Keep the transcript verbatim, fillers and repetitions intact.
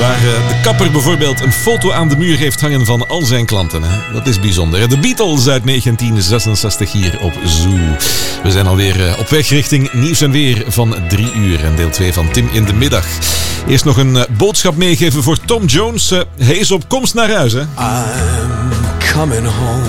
Waar uh, de kapper bijvoorbeeld een foto aan de muur heeft hangen van al zijn klanten. Hè? Dat is bijzonder. De Beatles uit negentien zesenzestig hier op Zoo. We zijn alweer uh, op weg richting Nieuws en Weer van drie uur. En deel twee van Tim in de Middag. Eerst nog een uh, boodschap meegeven voor Tom Jones. Uh, hij is op komst naar huis, hè? I'm coming home.